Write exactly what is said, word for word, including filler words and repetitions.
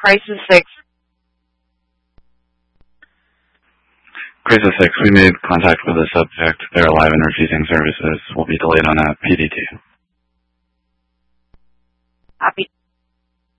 Crisis six. Crisis six, we made contact with the subject. They're alive and refusing services. We'll be delayed on a P D T. Copy.